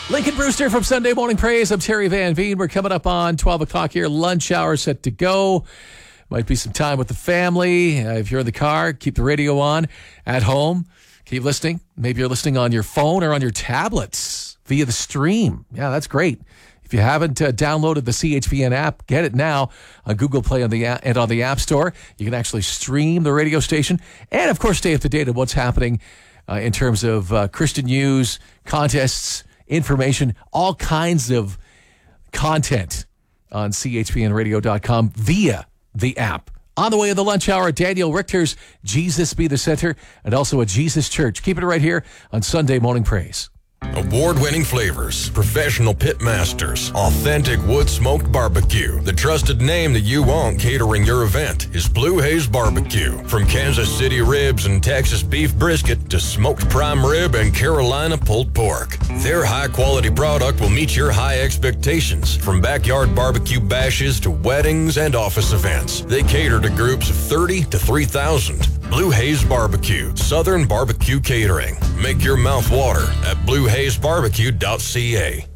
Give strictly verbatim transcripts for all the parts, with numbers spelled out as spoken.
Lincoln Brewster from Sunday Morning Praise. I'm Terry Van Veen. We're coming up on twelve o'clock here. Lunch hour set to go. Might be some time with the family. Uh, if you're in the car, keep the radio on. At home, keep listening. Maybe you're listening on your phone or on your tablets via the stream. Yeah, that's great. If you haven't uh, downloaded the C H V N app, get it now on Google Play on the a- and on the App Store. You can actually stream the radio station and, of course, stay up to date on what's happening uh, in terms of uh, Christian news, contests, information, all kinds of content on C H V N radio dot com via the app. On the way of the lunch hour, Daniel Richter's Jesus Be the Center and also a Jesus Church. Keep it right here on Sunday Morning Praise. Award-winning flavors, professional pit masters, authentic wood-smoked barbecue. The trusted name that you want catering your event is Blue Haze Barbecue. From Kansas City ribs and Texas beef brisket to smoked prime rib and Carolina pulled pork, their high-quality product will meet your high expectations. From backyard barbecue bashes to weddings and office events, they cater to groups of thirty to three thousand. Blue Haze Barbecue, Southern Barbecue Catering. Make your mouth water at blue haze barbecue dot c a.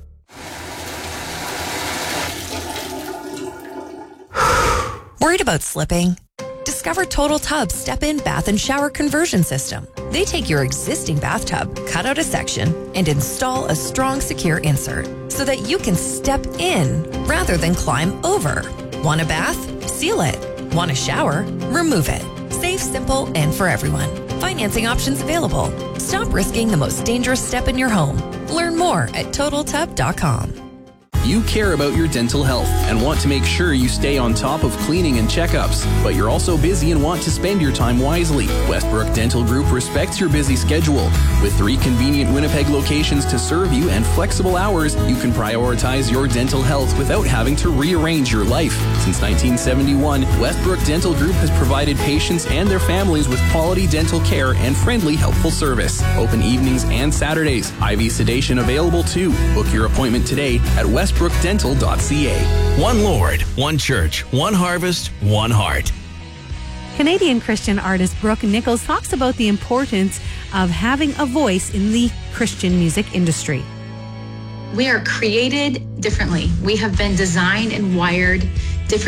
Worried about slipping? Discover Total Tub Step-In Bath and Shower Conversion System. They take your existing bathtub, cut out a section, and install a strong, secure insert so that you can step in rather than climb over. Want a bath? Seal it. Want a shower? Remove it. Safe, simple, and for everyone. Financing options available. Stop risking the most dangerous step in your home. Learn more at total tub dot com. You care about your dental health and want to make sure you stay on top of cleaning and checkups, but you're also busy and want to spend your time wisely. Westbrook Dental Group respects your busy schedule. With three convenient Winnipeg locations to serve you and flexible hours, you can prioritize your dental health without having to rearrange your life. Since nineteen seventy-one, Westbrook Dental Group has provided patients and their families with quality dental care and friendly, helpful service. Open evenings and Saturdays. I V sedation available too. Book your appointment today at westbrook dental dot c a. One Lord, one church, one harvest, one heart. Canadian Christian artist Brooke Nichols talks about the importance of having a voice in the Christian music industry. We are created differently. We have been designed and wired